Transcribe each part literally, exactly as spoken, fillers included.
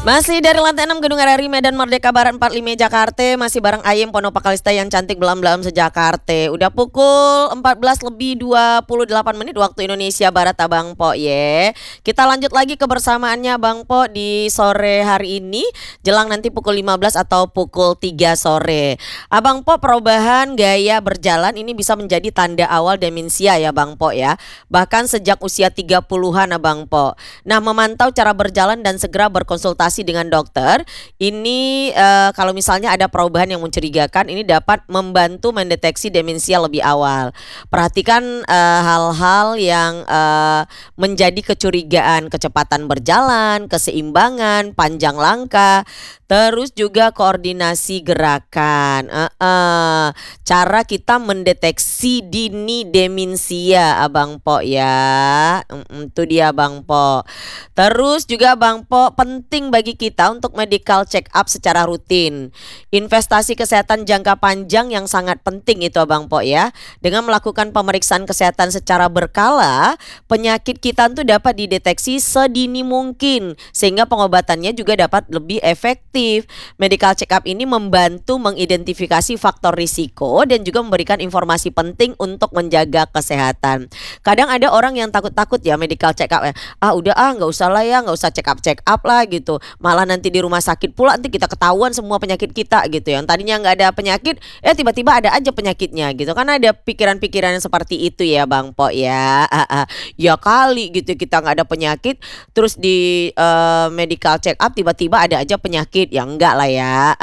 Masih dari lantai enam Gedung R R I Medan Merdeka Barat empat puluh lima Jakarta. Masih bareng Ayem Ponopakalista yang cantik belam-belam sejakarta. Udah pukul empat belas lebih dua puluh delapan menit waktu Indonesia Barat Abang Po ye. Kita lanjut lagi kebersamaannya Bang Po di sore hari ini. Jelang nanti pukul lima belas atau pukul tiga sore. Abang Po, perubahan gaya berjalan ini bisa menjadi tanda awal demensia ya Bang Po ya. Bahkan sejak usia tiga puluhan Abang Po. Nah, memantau cara berjalan dan segera berkonsultasi dengan dokter ini uh, kalau misalnya ada perubahan yang mencurigakan, ini dapat membantu mendeteksi demensia lebih awal. Perhatikan uh, hal-hal yang uh, menjadi kecurigaan: kecepatan berjalan, keseimbangan, panjang langkah, terus juga koordinasi gerakan. uh, uh, Cara kita mendeteksi dini demensia Abang Po ya. um, Itu dia Bang Po. Terus juga Bang Po, penting bagi kita untuk medical check up secara rutin. Investasi kesehatan jangka panjang yang sangat penting itu Abang Po ya. Dengan melakukan pemeriksaan kesehatan secara berkala, penyakit kita tuh dapat dideteksi sedini mungkin sehingga pengobatannya juga dapat lebih efektif. Medical check up ini membantu mengidentifikasi faktor risiko dan juga memberikan informasi penting untuk menjaga kesehatan. Kadang ada orang yang takut-takut ya medical check up ya. Ah udah ah nggak usah lah ya, nggak usah check up check up lah gitu. Malah nanti di rumah sakit pula nanti kita ketahuan semua penyakit kita gitu. Yang tadinya nggak ada penyakit, eh tiba-tiba ada aja penyakitnya gitu. Kan ada pikiran-pikiran yang seperti itu ya Bang Po ya. Ya kali gitu kita nggak ada penyakit, terus di uh, medical check up tiba-tiba ada aja penyakit. Ya enggak lah ya.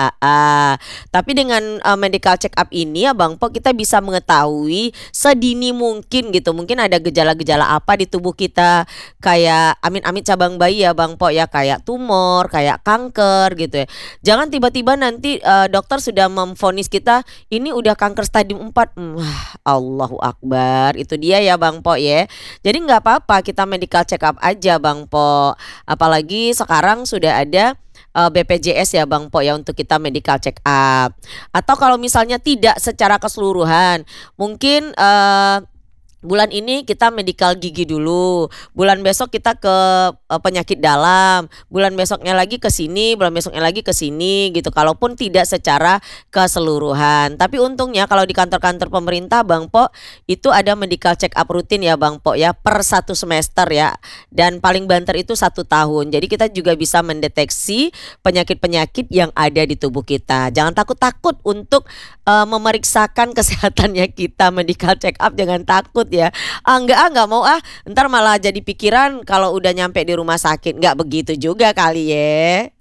Tapi dengan uh, medical check up ini ya Bang Po, kita bisa mengetahui sedini mungkin gitu. Mungkin ada gejala-gejala apa di tubuh kita, kayak amit-amit cabang bayi ya Bang Po ya, kayak tumor, kayak kanker gitu ya. Jangan tiba-tiba nanti uh, dokter sudah memvonis kita ini udah kanker stadium empat. Wah, Allahu Akbar. Itu dia ya Bang Po ya. Jadi nggak apa-apa kita medical check up aja Bang Po. Apalagi sekarang sudah ada uh, B P J S ya Bang Po ya untuk kita medical check up. Atau kalau misalnya tidak secara keseluruhan, mungkin uh, bulan ini kita medical gigi dulu, bulan besok kita ke uh, penyakit dalam, bulan besoknya lagi ke sini, bulan besoknya lagi ke sini gitu. Kalaupun tidak secara keseluruhan. Tapi untungnya kalau di kantor-kantor pemerintah Bang Po itu ada medical check up rutin ya Bang Po ya, per satu semester ya. Dan paling banter itu satu tahun. Jadi kita juga bisa mendeteksi penyakit-penyakit yang ada di tubuh kita. Jangan takut-takut untuk uh, memeriksakan kesehatannya kita, medical check up jangan takut ya. Ah enggak ah enggak mau ah, ntar malah jadi pikiran kalau udah nyampe di rumah sakit. Enggak begitu juga kali ya.